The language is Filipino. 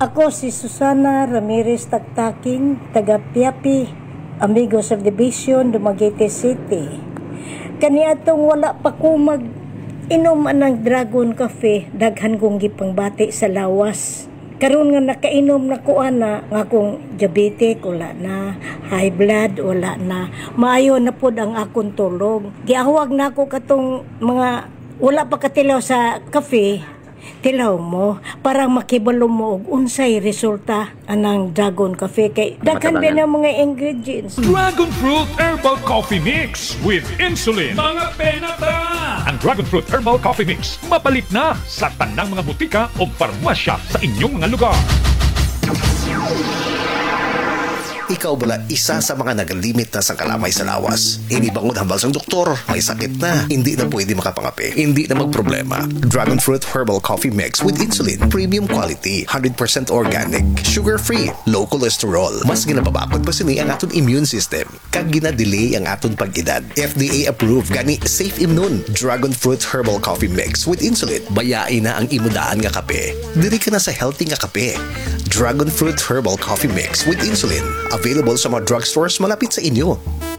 Ako si Susana Ramirez Taktaking, taga Piapi, Amigos Subdivision, Dumaguete City. Kaniadtong wala pa ko mag-inom ng Dragon Cafe, daghan kong gipangbati sa lawas. Karon nga nakainom na ko ana nga kung diabetic wala na, high blood wala na, maayo na pod ang akong tulog. Giahwag na ako katong mga wala pa katilaw sa cafe, tilaw mo para makibalo mo og unsay resulta anang Dragon Cafe kay daghan din ang mga ingredients. Dragon Fruit Herbal Coffee Mix with insulin. Mga penata! Ang Dragon Fruit Herbal Coffee Mix mapalit na sa tanang mga butika o parmasya sa inyong mga lugar. Ikaw bala isa sa mga nagalimit na sa kalamay sa lawas. Inibangon hambal sa doktor, may sakit na, hindi na pwede makapangapi, hindi na magproblema. Dragon Fruit Herbal Coffee Mix with insulin, premium quality, 100% organic, sugar-free, low cholesterol. Mas ginababakod pa sini ang aton immune system. Kag ginadelay ang aton pag-edad. FDA approved gani Safe Immune. Dragon Fruit Herbal Coffee Mix with insulin. Bayain na ang imudaan nga kape. Diri ka na sa healthy nga kape. Dragon Fruit Herbal Coffee Mix with insulin. Available sa mga drugstores malapit sa inyo.